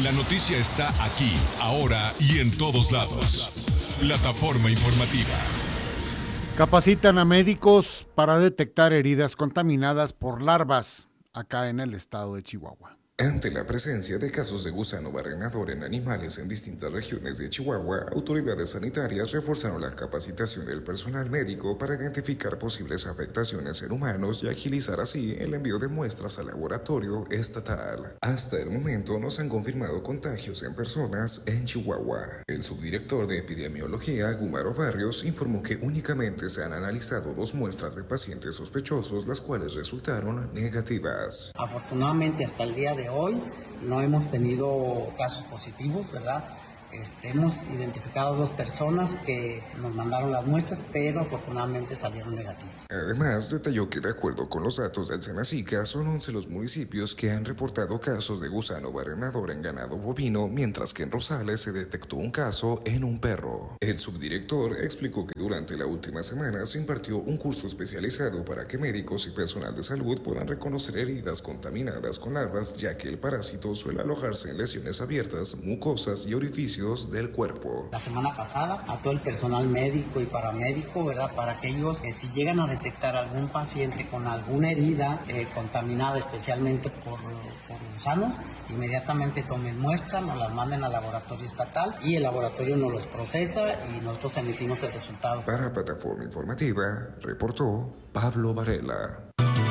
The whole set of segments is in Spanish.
La noticia está aquí, ahora y en todos lados. Plataforma informativa. Capacitan a médicos para detectar heridas contaminadas por larvas acá en el estado de Chihuahua. Ante la presencia de casos de gusano barrenador en animales en distintas regiones de Chihuahua, autoridades sanitarias reforzaron la capacitación del personal médico para identificar posibles afectaciones en humanos y agilizar así el envío de muestras al laboratorio estatal. Hasta el momento no se han confirmado contagios en personas en Chihuahua. El subdirector de epidemiología, Gumaro Barrios, informó que únicamente se han analizado 2 muestras de pacientes sospechosos, las cuales resultaron negativas. Afortunadamente hasta el día de hoy no hemos tenido casos positivos, ¿verdad? Hemos identificado 2 personas que nos mandaron las muestras, pero afortunadamente salieron negativas. Además, detalló que de acuerdo con los datos del Senacica, son 11 los municipios que han reportado casos de gusano barrenador en ganado bovino, mientras que en Rosales se detectó un caso en un perro. El subdirector explicó que durante la última semana se impartió un curso especializado para que médicos y personal de salud puedan reconocer heridas contaminadas con larvas, ya que el parásito suele alojarse en lesiones abiertas, mucosas y orificios del cuerpo. La semana pasada a todo el personal médico y paramédico, ¿verdad? Para aquellos que si llegan a detectar algún paciente con alguna herida contaminada, especialmente por gusanos, inmediatamente tomen muestras, nos las manden al laboratorio estatal y el laboratorio nos los procesa y nosotros emitimos el resultado. Para Plataforma Informativa, reportó Pablo Varela.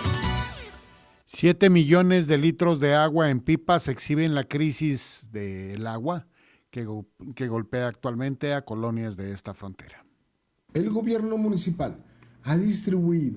7 millones de litros de agua en pipas exhiben la crisis del agua que golpea actualmente a colonias de esta frontera. El gobierno municipal ha distribuido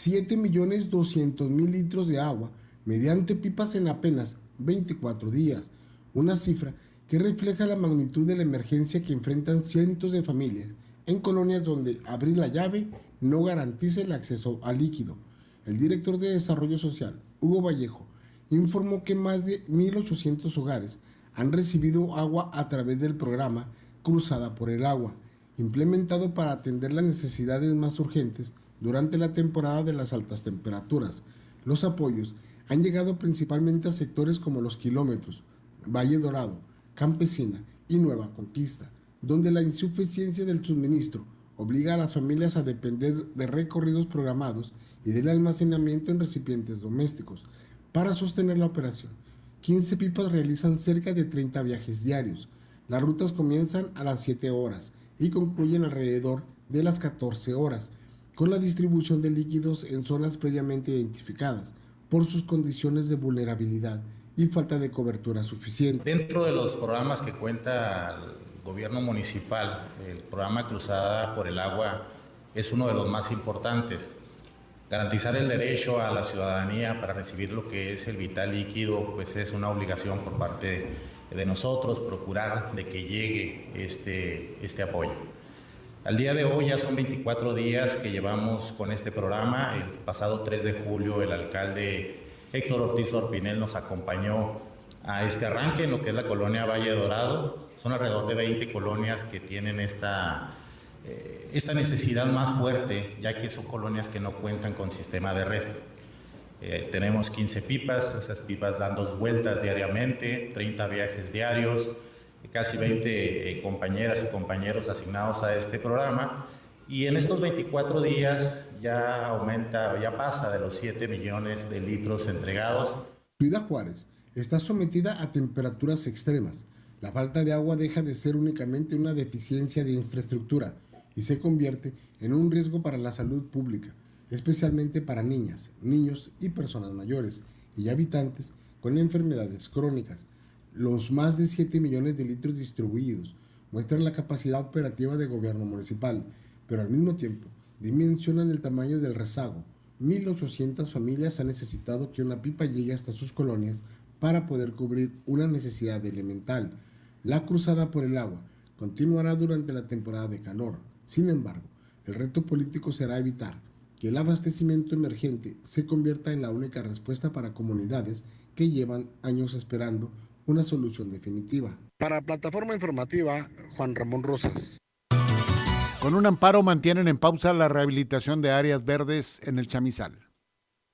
7.200.000 litros de agua mediante pipas en apenas 24 días, una cifra que refleja la magnitud de la emergencia que enfrentan cientos de familias en colonias donde abrir la llave no garantiza el acceso al líquido. El director de Desarrollo Social, Hugo Vallejo, informó que más de 1.800 hogares han recibido agua a través del programa Cruzada por el Agua, implementado para atender las necesidades más urgentes durante la temporada de las altas temperaturas. Los apoyos han llegado principalmente a sectores como Los Kilómetros, Valle Dorado, Campesina y Nueva Conquista, donde la insuficiencia del suministro obliga a las familias a depender de recorridos programados y del almacenamiento en recipientes domésticos. Para sostener la operación, 15 pipas realizan cerca de 30 viajes diarios. Las rutas comienzan a las 7 horas y concluyen alrededor de las 14 horas, con la distribución de líquidos en zonas previamente identificadas por sus condiciones de vulnerabilidad y falta de cobertura suficiente. Dentro de los programas que cuenta el gobierno municipal, el programa Cruzada por el Agua es uno de los más importantes. Garantizar el derecho a la ciudadanía para recibir lo que es el vital líquido, pues es una obligación por parte de nosotros, procurar de que llegue este apoyo. Al día de hoy ya son 24 días que llevamos con este programa. El pasado 3 de julio el alcalde Héctor Ortiz Orpinel nos acompañó a este arranque en lo que es la colonia Valle Dorado. Son alrededor de 20 colonias que tienen esta necesidad más fuerte, ya que son colonias que no cuentan con sistema de red. Tenemos 15 pipas, esas pipas dan 2 vueltas diariamente, 30 viajes diarios, casi 20 compañeras y compañeros asignados a este programa, y en estos 24 días ya pasa de los 7 millones de litros entregados. Ciudad Juárez está sometida a temperaturas extremas. La falta de agua deja de ser únicamente una deficiencia de infraestructura y se convierte en un riesgo para la salud pública, especialmente para niñas, niños y personas mayores y habitantes con enfermedades crónicas. Los más de 7 millones de litros distribuidos muestran la capacidad operativa del gobierno municipal, pero al mismo tiempo dimensionan el tamaño del rezago. 1.800 familias han necesitado que una pipa llegue hasta sus colonias para poder cubrir una necesidad elemental. La cruzada por el agua continuará durante la temporada de calor. Sin embargo, el reto político será evitar que el abastecimiento emergente se convierta en la única respuesta para comunidades que llevan años esperando una solución definitiva. Para Plataforma Informativa, Juan Ramón Rosas. Con un amparo mantienen en pausa la rehabilitación de áreas verdes en el Chamizal.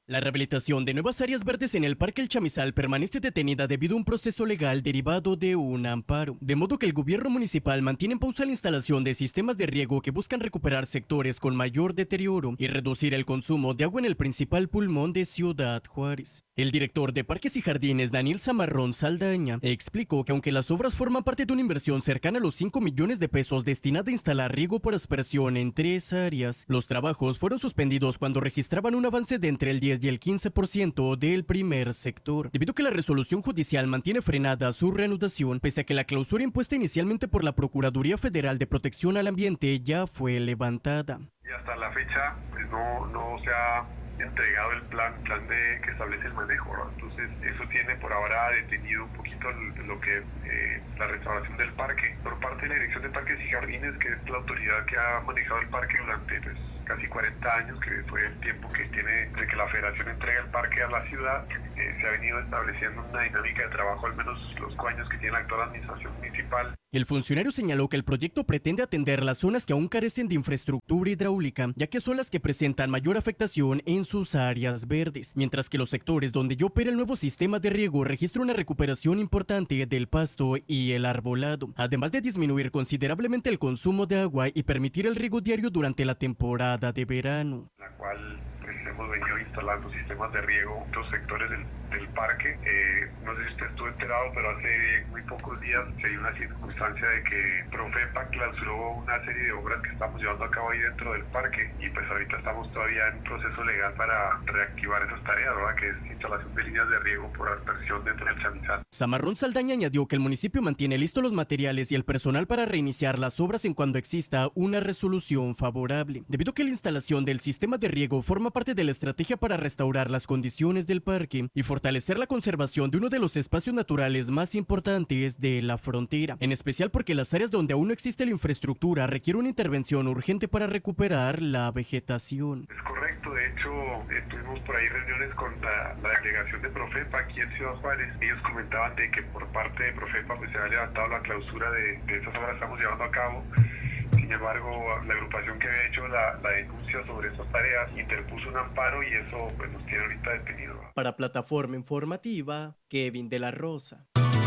La rehabilitación de nuevas áreas verdes en el Parque El Chamizal permanece detenida debido a un proceso legal derivado de un amparo. De modo que el gobierno municipal mantiene en pausa la instalación de sistemas de riego que buscan recuperar sectores con mayor deterioro y reducir el consumo de agua en el principal pulmón de Ciudad Juárez. El director de Parques y Jardines, Daniel Zamarrón Saldaña, explicó que aunque las obras forman parte de una inversión cercana a los 5 millones de pesos destinada a instalar riego por aspersión en 3 áreas, los trabajos fueron suspendidos cuando registraban un avance de entre el 10 y el 15% del primer sector, debido a que la resolución judicial mantiene frenada su reanudación, pese a que la clausura impuesta inicialmente por la Procuraduría Federal de Protección al Ambiente ya fue levantada. Y hasta la fecha pues no se ha entregado el plan que establece el manejo, ¿no? Entonces eso tiene por ahora detenido un poquito lo que la restauración del parque por parte de la Dirección de Parques y Jardines, que es la autoridad que ha manejado el parque durante casi 40 años, que fue el tiempo que tiene de que la Federación entrega el parque a la ciudad. Se ha venido estableciendo una dinámica de trabajo, al menos los 5 años que tiene la actual administración municipal. El funcionario señaló que el proyecto pretende atender las zonas que aún carecen de infraestructura hidráulica, ya que son las que presentan mayor afectación en sus áreas verdes, mientras que los sectores donde ya opera el nuevo sistema de riego registran una recuperación importante del pasto y el arbolado, además de disminuir considerablemente el consumo de agua y permitir el riego diario durante la temporada de verano. La cual hemos venido instalando sistemas de riego en los sectores del parque. No sé si usted estuvo enterado, pero hace muy pocos días se dio una circunstancia de que Profepa clausuró una serie de obras que estamos llevando a cabo ahí dentro del parque, y pues ahorita estamos todavía en un proceso legal para reactivar esas tareas, ¿verdad? Que es instalación de líneas de riego por aspersión dentro del Chamizal. Zamarrón Saldaña añadió que el municipio mantiene listos los materiales y el personal para reiniciar las obras en cuando exista una resolución favorable, debido a que la instalación del sistema de riego forma parte de la estrategia para restaurar las condiciones del parque y fortalecer la conservación de uno de los espacios naturales más importantes de la frontera, en especial porque las áreas donde aún no existe la infraestructura requieren una intervención urgente para recuperar la vegetación. Es correcto, de hecho tuvimos por ahí reuniones con la delegación de Profepa aquí en Ciudad Juárez. Ellos comentaban de que por parte de Profepa pues se ha levantado la clausura de esas obras que estamos llevando a cabo. Sin embargo, la agrupación que había hecho la denuncia sobre estas tareas interpuso un amparo y eso pues nos tiene ahorita detenido. Para Plataforma Informativa, Kevin de la Rosa.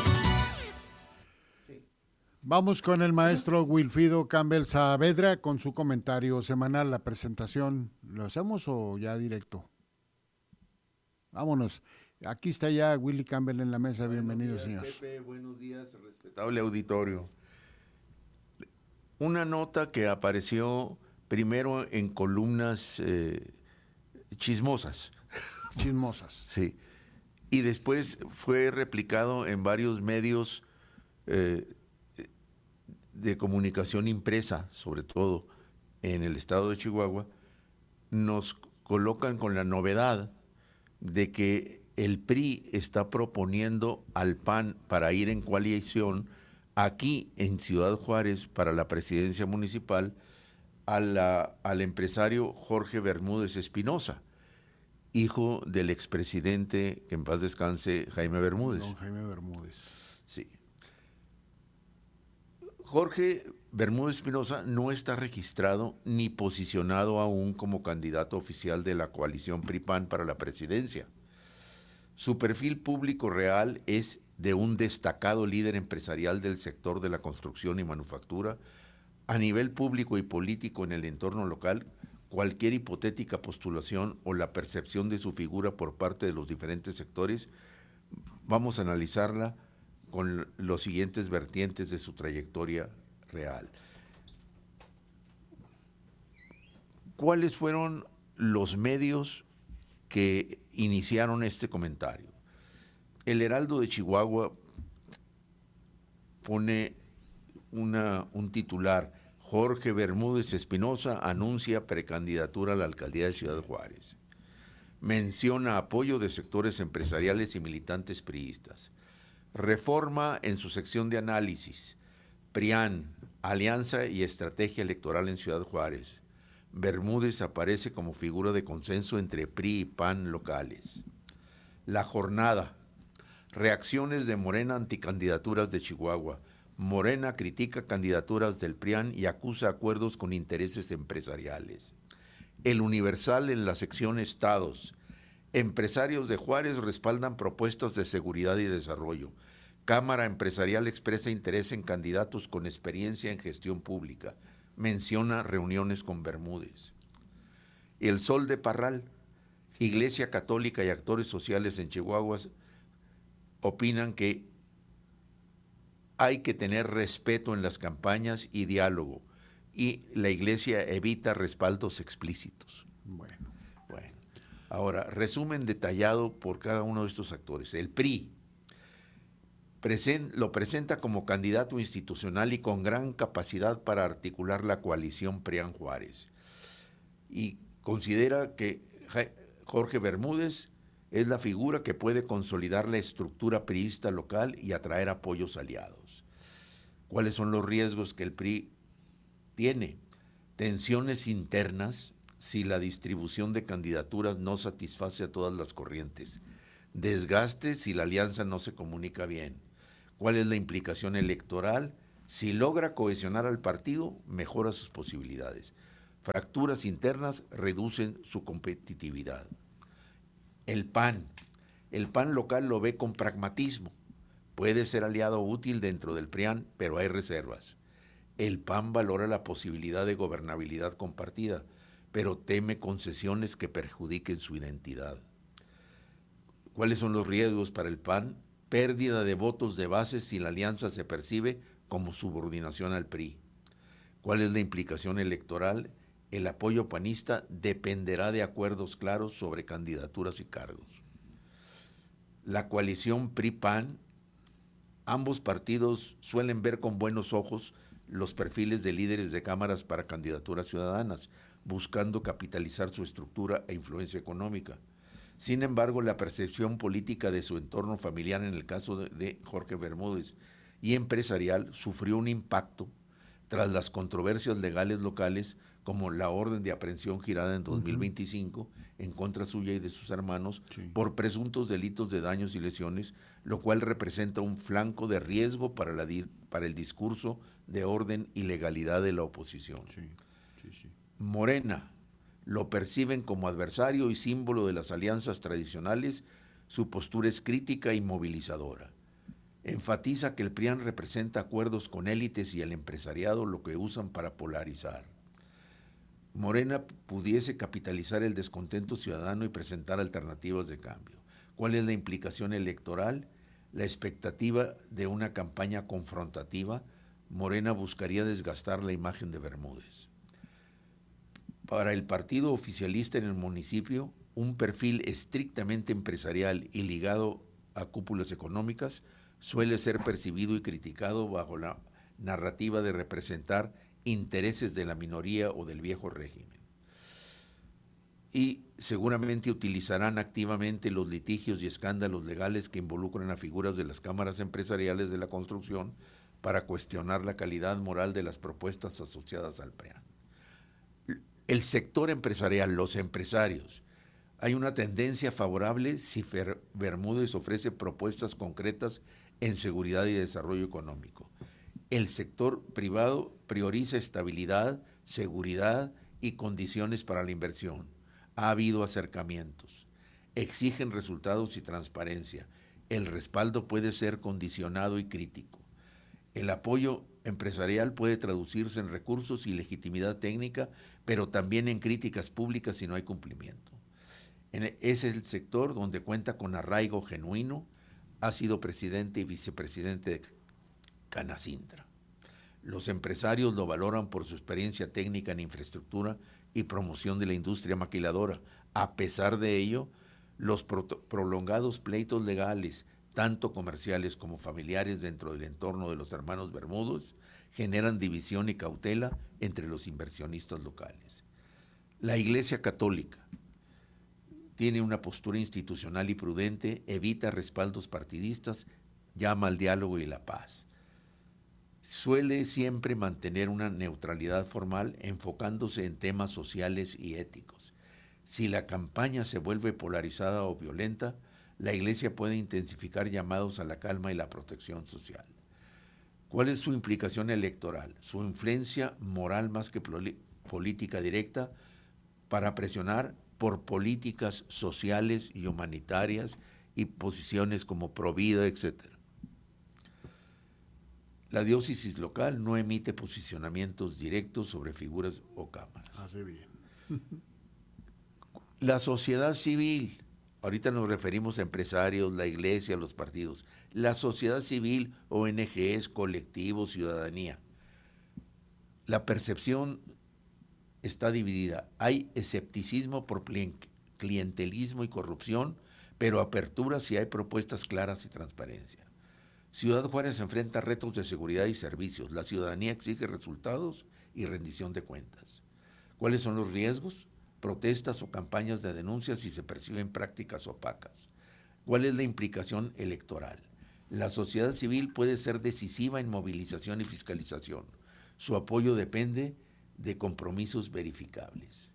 Vamos con el maestro Wilfrido Campbell Saavedra con su comentario semanal. La presentación, ¿lo hacemos o ya directo? Vámonos. Aquí está ya Willy Campbell en la mesa. Bienvenido, señor. Pepe, buenos días, respetable auditorio. Una nota que apareció primero en columnas chismosas. Chismosas. Sí. Y después fue replicado en varios medios de comunicación impresa, sobre todo en el estado de Chihuahua. Nos colocan con la novedad de que el PRI está proponiendo al PAN para ir en coalición aquí en Ciudad Juárez para la presidencia municipal al empresario Jorge Bermúdez Espinosa, hijo del expresidente, que en paz descanse, Jaime Bermúdez. Don Jaime Bermúdez. Sí. Jorge Bermúdez Espinosa no está registrado ni posicionado aún como candidato oficial de la coalición PRI-PAN para la presidencia. Su perfil público real es de un destacado líder empresarial del sector de la construcción y manufactura. A nivel público y político en el entorno local, cualquier hipotética postulación o la percepción de su figura por parte de los diferentes sectores, vamos a analizarla con los siguientes vertientes de su trayectoria real. ¿Cuáles fueron los medios que iniciaron este comentario? El Heraldo de Chihuahua pone un titular: Jorge Bermúdez Espinosa anuncia precandidatura a la alcaldía de Ciudad Juárez. Menciona apoyo de sectores empresariales y militantes priistas. Reforma en su sección de análisis. PRIAN, alianza y estrategia electoral en Ciudad Juárez. Bermúdez aparece como figura de consenso entre PRI y PAN locales. La Jornada. Reacciones de Morena anticandidaturas de Chihuahua. Morena critica candidaturas del PRIAN y acusa acuerdos con intereses empresariales. El Universal en la sección Estados. Empresarios de Juárez respaldan propuestas de seguridad y desarrollo. Cámara Empresarial expresa interés en candidatos con experiencia en gestión pública. Menciona reuniones con Bermúdez. El Sol de Parral. Iglesia Católica y actores sociales en Chihuahua opinan que hay que tener respeto en las campañas y diálogo, y la Iglesia evita respaldos explícitos. Bueno. Ahora, resumen detallado por cada uno de estos actores. El PRI lo presenta como candidato institucional y con gran capacidad para articular la coalición PRIAN-Juárez. Y considera que Jorge Bermúdez es la figura que puede consolidar la estructura priista local y atraer apoyos aliados. ¿Cuáles son los riesgos que el PRI tiene? Tensiones internas si la distribución de candidaturas no satisface a todas las corrientes. Desgaste si la alianza no se comunica bien. ¿Cuál es la implicación electoral? Si logra cohesionar al partido, mejora sus posibilidades. Fracturas internas reducen su competitividad. El PAN local lo ve con pragmatismo. Puede ser aliado útil dentro del PRIAN, pero hay reservas. El PAN valora la posibilidad de gobernabilidad compartida, pero teme concesiones que perjudiquen su identidad. ¿Cuáles son los riesgos para el PAN? Pérdida de votos de base si la alianza se percibe como subordinación al PRI. ¿Cuál es la implicación electoral? El apoyo panista dependerá de acuerdos claros sobre candidaturas y cargos. La coalición PRI-PAN, ambos partidos suelen ver con buenos ojos los perfiles de líderes de cámaras para candidaturas ciudadanas, buscando capitalizar su estructura e influencia económica. Sin embargo, la percepción política de su entorno familiar, en el caso de Jorge Bermúdez, y empresarial, sufrió un impacto tras las controversias legales locales, como la orden de aprehensión girada en 2025 en contra suya y de sus hermanos por presuntos delitos de daños y lesiones, lo cual representa un flanco de riesgo para el discurso de orden y legalidad de la oposición. Morena lo perciben como adversario y símbolo de las alianzas tradicionales. Su postura es crítica y movilizadora. Enfatiza que el PRIAN representa acuerdos con élites y el empresariado, lo que usan para polarizar. Morena pudiese capitalizar el descontento ciudadano y presentar alternativas de cambio. ¿Cuál es la implicación electoral? La expectativa de una campaña confrontativa. Morena buscaría desgastar la imagen de Bermúdez. Para el partido oficialista en el municipio, un perfil estrictamente empresarial y ligado a cúpulas económicas suele ser percibido y criticado bajo la narrativa de representar intereses de la minoría o del viejo régimen. Y seguramente utilizarán activamente los litigios y escándalos legales que involucran a figuras de las cámaras empresariales de la construcción para cuestionar la calidad moral de las propuestas asociadas al PRIAN. El sector empresarial, los empresarios, hay una tendencia favorable si Bermúdez ofrece propuestas concretas en seguridad y desarrollo económico. El sector privado prioriza estabilidad, seguridad y condiciones para la inversión. Ha habido acercamientos. Exigen resultados y transparencia. El respaldo puede ser condicionado y crítico. El apoyo empresarial puede traducirse en recursos y legitimidad técnica, pero también en críticas públicas si no hay cumplimiento. Es el sector donde cuenta con arraigo genuino. Ha sido presidente y vicepresidente de Canacintra. Los empresarios lo valoran por su experiencia técnica en infraestructura y promoción de la industria maquiladora. A pesar de ello, los prolongados pleitos legales, tanto comerciales como familiares dentro del entorno de los hermanos Bermúdez, generan división y cautela entre los inversionistas locales. La Iglesia Católica tiene una postura institucional y prudente, evita respaldos partidistas, llama al diálogo y la paz. Suele siempre mantener una neutralidad formal, enfocándose en temas sociales y éticos. Si la campaña se vuelve polarizada o violenta, la Iglesia puede intensificar llamados a la calma y la protección social. ¿Cuál es su implicación electoral? Su influencia moral más que política directa para presionar por políticas sociales y humanitarias y posiciones como Provida, etc. La diócesis local no emite posicionamientos directos sobre figuras o cámaras. Hace bien. La sociedad civil, ahorita nos referimos a empresarios, la iglesia, los partidos. La sociedad civil, ONGs, colectivos, ciudadanía. La percepción está dividida. Hay escepticismo por clientelismo y corrupción, pero apertura si hay propuestas claras y transparencia. Ciudad Juárez enfrenta retos de seguridad y servicios. La ciudadanía exige resultados y rendición de cuentas. ¿Cuáles son los riesgos? Protestas o campañas de denuncia si se perciben prácticas opacas. ¿Cuál es la implicación electoral? La sociedad civil puede ser decisiva en movilización y fiscalización. Su apoyo depende de compromisos verificables.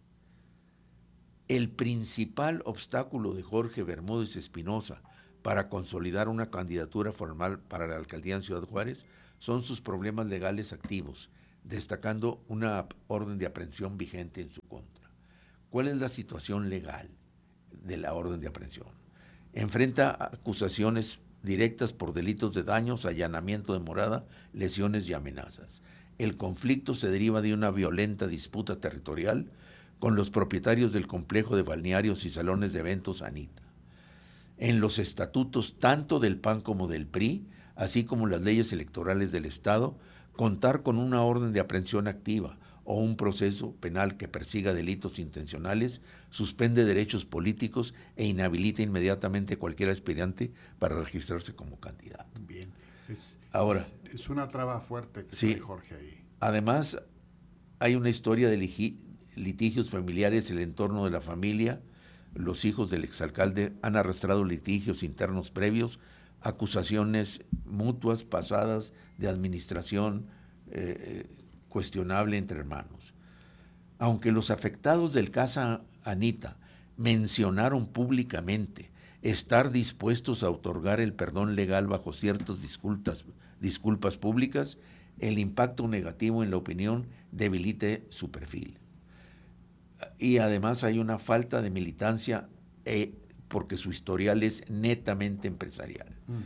El principal obstáculo de Jorge Bermúdez Espinosa para consolidar una candidatura formal para la alcaldía en Ciudad Juárez son sus problemas legales activos, destacando una orden de aprehensión vigente en su contra. ¿Cuál es la situación legal de la orden de aprehensión? Enfrenta acusaciones directas por delitos de daños, allanamiento de morada, lesiones y amenazas. El conflicto se deriva de una violenta disputa territorial con los propietarios del complejo de balnearios y salones de eventos Anita. En los estatutos tanto del PAN como del PRI, así como las leyes electorales del Estado, contar con una orden de aprehensión activa o un proceso penal que persiga delitos intencionales suspende derechos políticos e inhabilita inmediatamente a cualquier aspirante para registrarse como candidato. Bien. Ahora, es una traba fuerte que sí, trae Jorge ahí. Además, hay una historia de litigios familiares en el entorno de la familia. Los hijos del exalcalde han arrastrado litigios internos previos, acusaciones mutuas pasadas de administración cuestionable entre hermanos. Aunque los afectados del caso Anita mencionaron públicamente estar dispuestos a otorgar el perdón legal bajo ciertas disculpas públicas, el impacto negativo en la opinión debilite su perfil. Y además hay una falta de militancia porque su historial es netamente empresarial.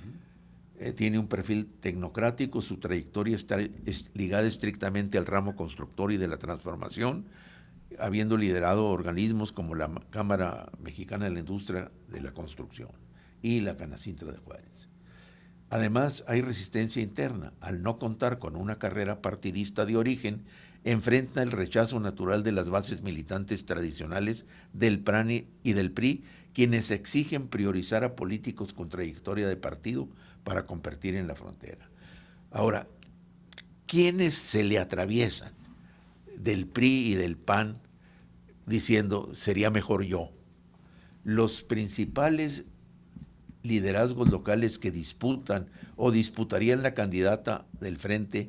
Tiene un perfil tecnocrático, su trayectoria está ligada estrictamente al ramo constructor y de la transformación, habiendo liderado organismos como la Cámara Mexicana de la Industria de la Construcción y la Canacintra de Juárez. Además, hay resistencia interna. Al no contar con una carrera partidista de origen, enfrenta el rechazo natural de las bases militantes tradicionales del PRAN y del PRI, quienes exigen priorizar a políticos con trayectoria de partido para competir en la frontera. Ahora, ¿quiénes se le atraviesan del PRI y del PAN diciendo sería mejor yo? Los principales liderazgos locales que disputan o disputarían la candidata del Frente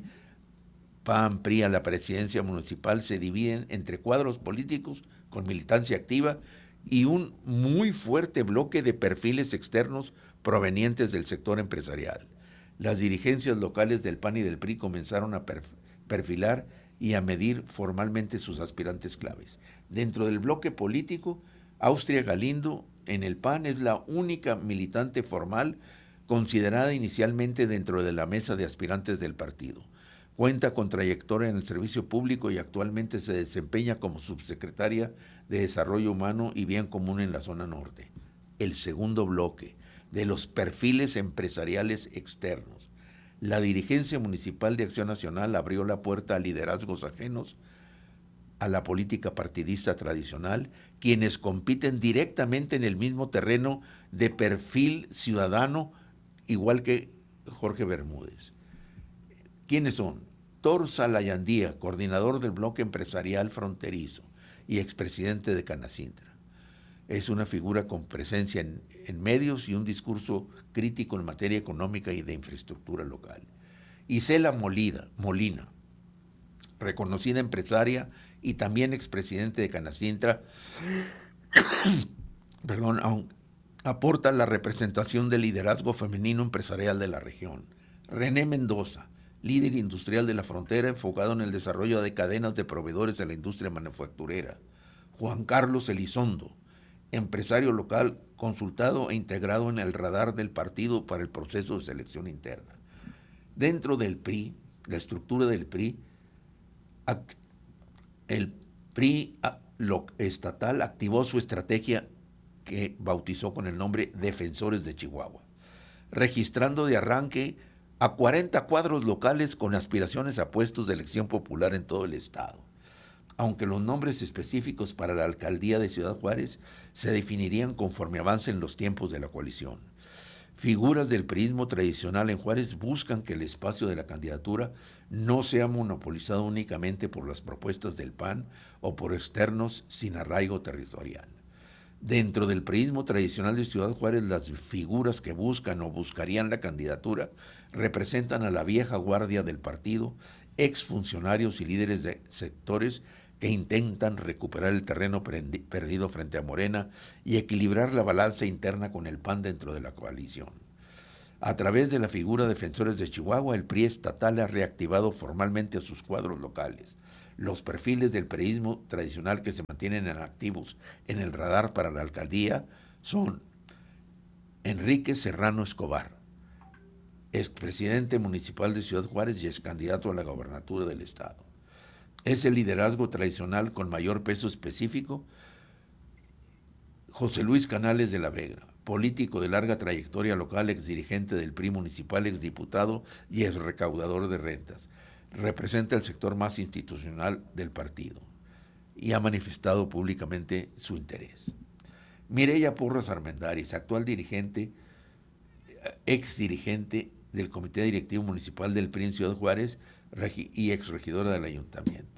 PAN, PRI a la presidencia municipal se dividen entre cuadros políticos con militancia activa y un muy fuerte bloque de perfiles externos provenientes del sector empresarial. Las dirigencias locales del PAN y del PRI comenzaron a perfilar y a medir formalmente sus aspirantes claves. Dentro del bloque político, Austria Galindo en el PAN es la única militante formal considerada inicialmente dentro de la mesa de aspirantes del partido. Cuenta con trayectoria en el servicio público y actualmente se desempeña como subsecretaria de Desarrollo Humano y Bien Común en la zona norte. El segundo bloque de los perfiles empresariales externos. La dirigencia municipal de Acción Nacional abrió la puerta a liderazgos ajenos a la política partidista tradicional, quienes compiten directamente en el mismo terreno de perfil ciudadano, igual que Jorge Bermúdez. ¿Quiénes son? Tor Salayandía, coordinador del bloque empresarial fronterizo y expresidente de Canacintra. Es una figura con presencia en medios y un discurso crítico en materia económica y de infraestructura local. Isela Molina, reconocida empresaria y también expresidente de Canacintra, aporta la representación del liderazgo femenino empresarial de la región. René Mendoza, líder industrial de la frontera enfocado en el desarrollo de cadenas de proveedores de la industria manufacturera. Juan Carlos Elizondo, empresario local consultado e integrado en el radar del partido para el proceso de selección interna. Dentro del PRI, la estructura del PRI, el PRI estatal activó su estrategia que bautizó con el nombre Defensores de Chihuahua, registrando de arranque a 40 cuadros locales con aspiraciones a puestos de elección popular en todo el estado, aunque los nombres específicos para la alcaldía de Ciudad Juárez se definirían conforme avancen los tiempos de la coalición. Figuras del priismo tradicional en Juárez buscan que el espacio de la candidatura no sea monopolizado únicamente por las propuestas del PAN o por externos sin arraigo territorial. Dentro del priismo tradicional de Ciudad Juárez, las figuras que buscan o buscarían la candidatura representan a la vieja guardia del partido, exfuncionarios y líderes de sectores que intentan recuperar el terreno perdido frente a Morena y equilibrar la balanza interna con el PAN dentro de la coalición. A través de la figura de Defensores de Chihuahua, el PRI estatal ha reactivado formalmente a sus cuadros locales. Los perfiles del priismo tradicional que se mantienen activos en el radar para la alcaldía son Enrique Serrano Escobar, expresidente municipal de Ciudad Juárez y excandidato a la gobernatura del estado. Es el liderazgo tradicional con mayor peso específico. José Luis Canales de la Vega, político de larga trayectoria local, exdirigente del PRI municipal, exdiputado y ex recaudador de rentas. Representa el sector más institucional del partido y ha manifestado públicamente su interés. Mireya Porras Armendáriz, actual dirigente, exdirigente del Comité Directivo Municipal del PRI en Ciudad Juárez y exregidora del ayuntamiento.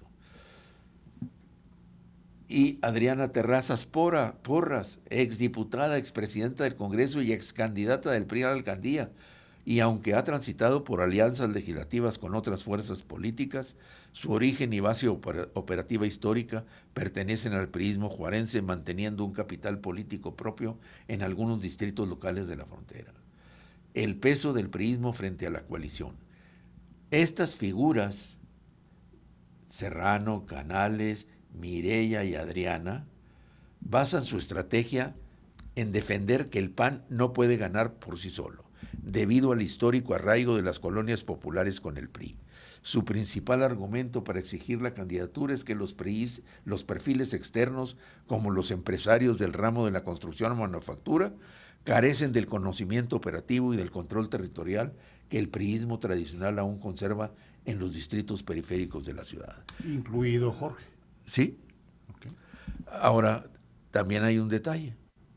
Y Adriana Terrazas Porras, exdiputada, expresidenta del Congreso y excandidata del PRI a la alcaldía, y aunque ha transitado por alianzas legislativas con otras fuerzas políticas, su origen y base operativa histórica pertenecen al priismo juarense, manteniendo un capital político propio en algunos distritos locales de la frontera. El peso del priismo frente a la coalición. Estas figuras, Serrano, Canales, Mireya y Adriana, basan su estrategia en defender que el PAN no puede ganar por sí solo, debido al histórico arraigo de las colonias populares con el PRI. Su principal argumento para exigir la candidatura es que los perfiles externos, como los empresarios del ramo de la construcción o manufactura, carecen del conocimiento operativo y del control territorial que el priismo tradicional aún conserva en los distritos periféricos de la ciudad. Incluido Jorge. Sí. Okay. Ahora, también hay un detalle.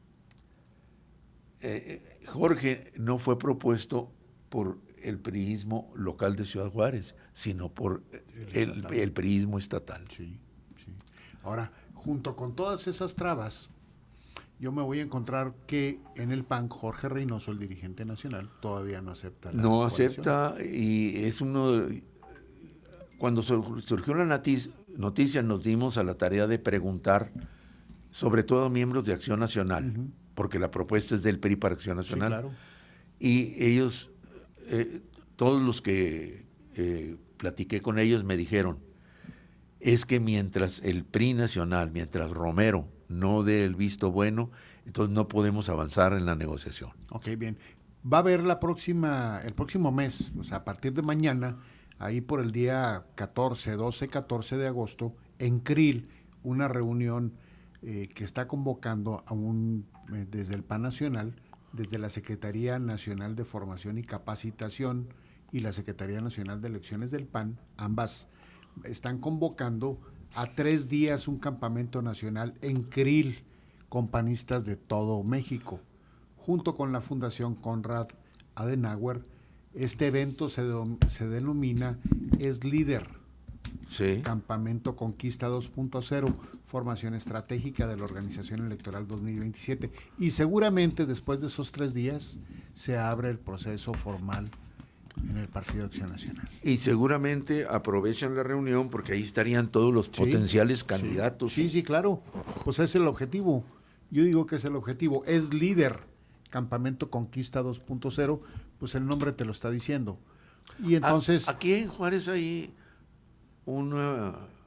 Jorge no fue propuesto por el priismo local de Ciudad Juárez, sino por el priismo estatal. Sí, sí. Ahora, junto con todas esas trabas, yo me voy a encontrar que en el PAN, Jorge Reynoso, el dirigente nacional, todavía no acepta la coalición. Acepta, y es uno... Cuando surgió la noticia, nos dimos a la tarea de preguntar, sobre todo a miembros de Acción Nacional, porque la propuesta es del PRI para Acción Nacional. Sí, claro. Y ellos, todos los que platiqué con ellos me dijeron, es que mientras el PRI nacional, mientras Romero no dé el visto bueno, entonces no podemos avanzar en la negociación. Ok, bien. Va a haber el próximo mes, o sea, a partir de mañana, ahí por el día 12-14 de agosto, en CRIL, una reunión que está convocando desde el PAN Nacional, desde la Secretaría Nacional de Formación y Capacitación y la Secretaría Nacional de Elecciones del PAN, ambas están convocando a 3 días un campamento nacional en CRIL con panistas de todo México, junto con la Fundación Konrad Adenauer. Este evento se denomina Es Líder, sí. Campamento Conquista 2.0, formación estratégica de la Organización Electoral 2027. Y seguramente después de esos 3 días se abre el proceso formal en el Partido Acción Nacional. Y seguramente aprovechan la reunión porque ahí estarían todos los potenciales candidatos. Sí, claro. Pues es el objetivo. Yo digo que es el objetivo. Es Líder, Campamento Conquista 2.0, pues el nombre te lo está diciendo. Y entonces... Aquí en Juárez hay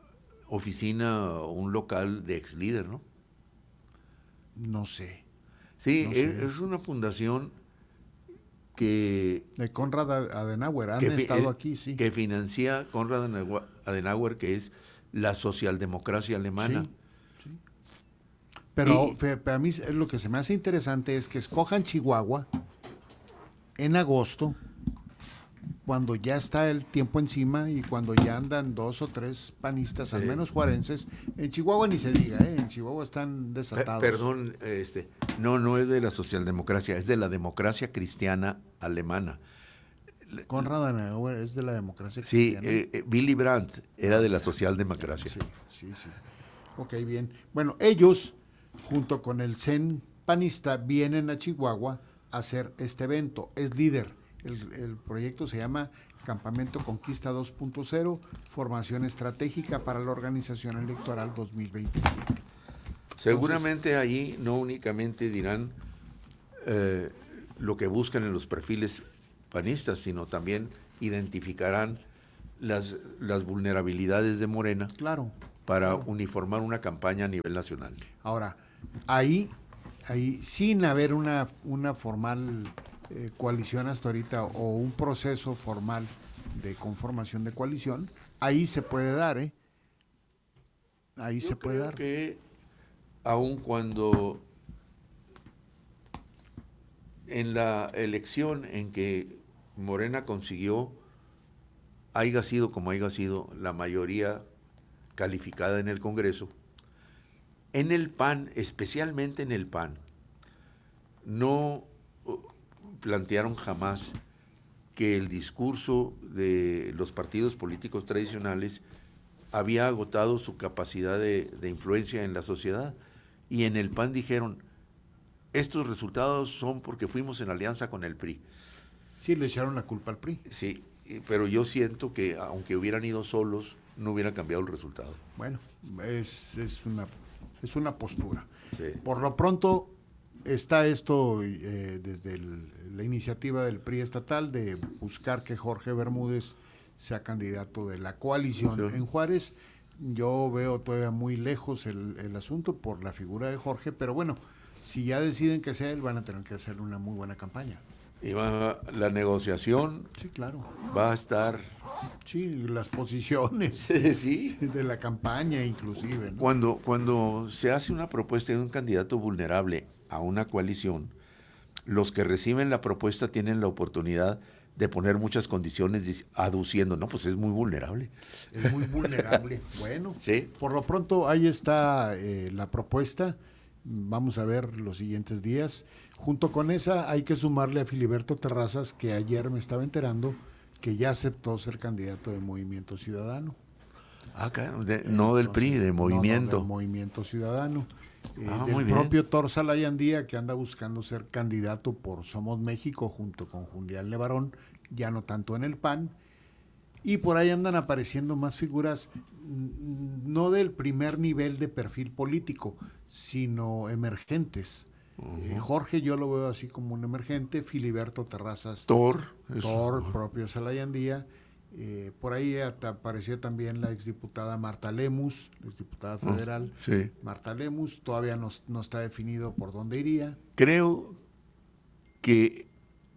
oficina, un local de ex líder, ¿no? No sé. Sí, No sé. es una fundación que... De Konrad Adenauer, han que estado aquí, sí. Que financia Konrad Adenauer, que es la socialdemocracia alemana. Sí, sí. Pero Y- a mí lo que se me hace interesante es que escojan Chihuahua en agosto, cuando ya está el tiempo encima y cuando ya andan 2 o 3 panistas, al menos juarenses. En Chihuahua ni se diga, en Chihuahua están desatados. Perdón, no es de la socialdemocracia, es de la democracia cristiana alemana. Konrad Adenauer es de la democracia Sí, cristiana. Willy Brandt era de la socialdemocracia. Sí, sí, sí. Ok, bien. Bueno, ellos, junto con el CEN panista, vienen a Chihuahua a hacer este evento. Es líder. El proyecto se llama Campamento Conquista 2.0, Formación Estratégica para la Organización Electoral 2027. Seguramente ahí no únicamente dirán lo que buscan en los perfiles panistas, sino también identificarán las vulnerabilidades de Morena, Claro. para uniformar una campaña a nivel nacional. Ahora, ahí sin haber una formal coalición hasta ahorita o un proceso formal de conformación de coalición, ahí se puede dar, Ahí Yo se puede creo dar. que aun cuando en la elección en que Morena consiguió, haya sido como haya sido, la mayoría calificada en el Congreso, en el PAN, especialmente en el PAN, no plantearon jamás que el discurso de los partidos políticos tradicionales había agotado su capacidad de influencia en la sociedad. Y en el PAN dijeron, estos resultados son porque fuimos en alianza con el PRI. Sí, le echaron la culpa al PRI. Sí, pero yo siento que aunque hubieran ido solos, no hubiera cambiado el resultado. Bueno, es una postura. Sí. Por lo pronto está esto desde la iniciativa del PRI estatal de buscar que Jorge Bermúdez sea candidato de la coalición Sí. en Juárez. Yo veo todavía muy lejos el asunto por la figura de Jorge, pero bueno, si ya deciden que sea él, van a tener que hacer una muy buena campaña. Y la negociación Sí, claro. va a estar... Sí, las posiciones Sí. de la campaña inclusive, ¿no? Cuando se hace una propuesta de un candidato vulnerable a una coalición, los que reciben la propuesta tienen la oportunidad de poner muchas condiciones aduciendo, no, pues es muy vulnerable. Es muy vulnerable. Bueno, Sí. por lo pronto ahí está la propuesta. Vamos a ver los siguientes días. Junto con esa hay que sumarle a Filiberto Terrazas, que ayer me estaba enterando que ya aceptó ser candidato de Movimiento Ciudadano. No del PRI, de Movimiento. No, del Movimiento Ciudadano. Muy Del bien. propio Torza Layandía, que anda buscando ser candidato por Somos México junto con Julián Levarón, ya no tanto en el PAN. Y por ahí andan apareciendo más figuras, no del primer nivel de perfil político, sino emergentes. Jorge yo lo veo así como un emergente, Filiberto Terrazas, Thor, propio Salayandía. Por ahí apareció también la exdiputada Marta Lemus, la exdiputada federal. Sí. Marta Lemus, todavía no está definido por dónde iría. Creo que,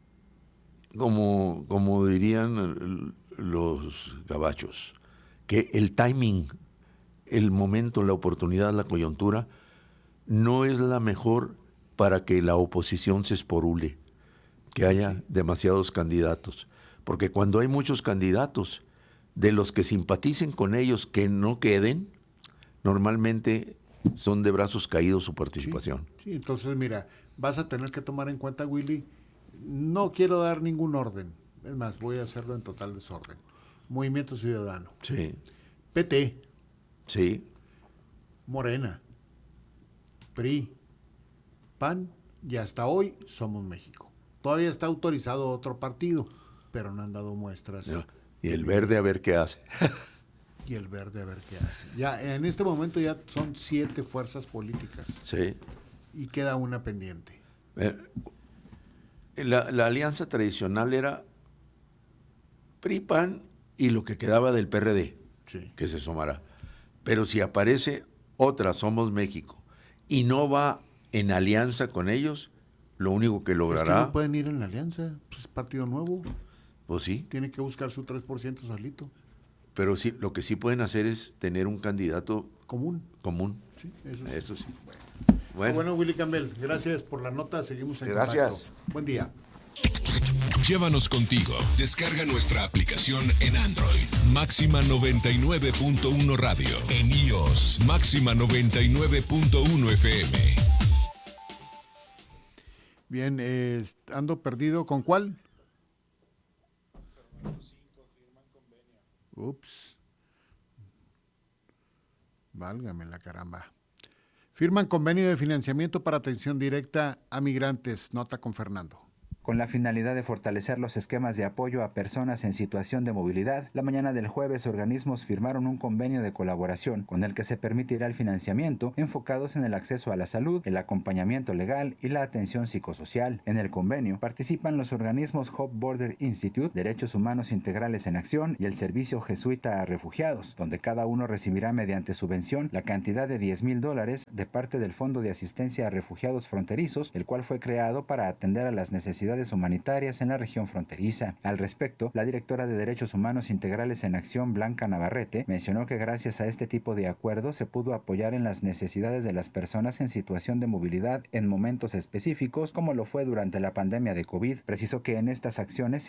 como dirían los gabachos, que el timing, el momento, la oportunidad, la coyuntura, no es la mejor para que la oposición se esporule, que haya demasiados candidatos. Porque cuando hay muchos candidatos, de los que simpaticen con ellos que no queden, normalmente son de brazos caídos su participación. Sí, entonces mira, vas a tener que tomar en cuenta, Willy, no quiero dar ningún orden, es más, voy a hacerlo en total desorden. Movimiento Ciudadano, Sí, PT, sí. Morena, PRI, PAN y hasta hoy Somos México. Todavía está autorizado otro partido, pero no han dado muestras. Y el verde a ver qué hace. Y el verde a ver qué hace. Ya en este momento ya son 7 fuerzas políticas Sí. y queda una pendiente. La alianza tradicional era PRI-PAN y lo que quedaba del PRD, Sí. que se sumará. Pero si aparece otra Somos México y no va en alianza con ellos, lo único que logrará... Es que no pueden ir en la alianza, pues es partido nuevo. Pues sí. Tiene que buscar su 3% solito. Pero sí, lo que sí pueden hacer es tener un candidato común. Sí, eso sí. Bueno, Willy Campbell, gracias por la nota. Seguimos en contacto. Gracias. Buen día. Llévanos contigo. Descarga nuestra aplicación en Android. Máxima 99.1 Radio. En iOS. Máxima 99.1 FM. Bien, ando perdido. ¿Con cuál? Ups. Válgame la caramba. Firman convenio de financiamiento para atención directa a migrantes. Nota con Fernando. Con la finalidad de fortalecer los esquemas de apoyo a personas en situación de movilidad, la mañana del jueves organismos firmaron un convenio de colaboración con el que se permitirá el financiamiento enfocados en el acceso a la salud, el acompañamiento legal y la atención psicosocial. En el convenio participan los organismos Hope Border Institute, Derechos Humanos Integrales en Acción y el Servicio Jesuita a Refugiados, donde cada uno recibirá mediante subvención la cantidad de $10,000 de parte del Fondo de Asistencia a Refugiados Fronterizos, el cual fue creado para atender a las necesidades humanitarias en la región fronteriza. Al respecto, la directora de Derechos Humanos Integrales en Acción, Blanca Navarrete, mencionó que gracias a este tipo de acuerdos se pudo apoyar en las necesidades de las personas en situación de movilidad en momentos específicos, como lo fue durante la pandemia de COVID. Precisó que en estas acciones